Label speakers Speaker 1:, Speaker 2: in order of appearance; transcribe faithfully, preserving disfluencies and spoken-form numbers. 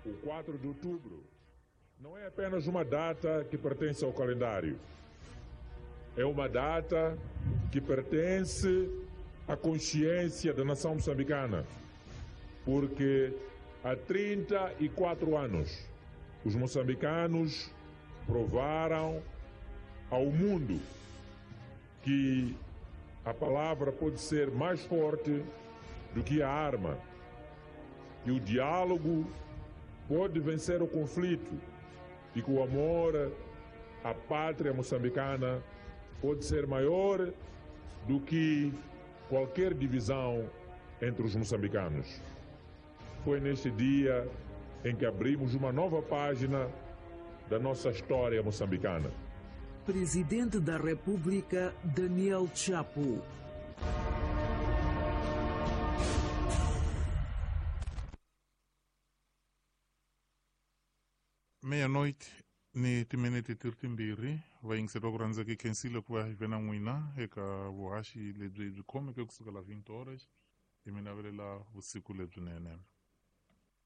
Speaker 1: O quatro de outubro não é apenas uma data que pertence ao calendário. É uma data que pertence à consciência da nação moçambicana. Porque há trinta e quatro anos os moçambicanos provaram ao mundo que a palavra pode ser mais forte do que a arma, que o diálogo pode vencer o conflito e que o amor à pátria moçambicana pode ser maior do que qualquer divisão entre os moçambicanos. Foi neste dia em que abrimos uma nova página da nossa história moçambicana.
Speaker 2: Presidente da República, Daniel Chapo.
Speaker 3: Meia-noite, ni timenete tirtimbiri, vai inserir o grande aqui quem se lhe vai ver na muina, é que o acho le de come que eu consigo lá vinte horas, e me na vela o ciclo de neném.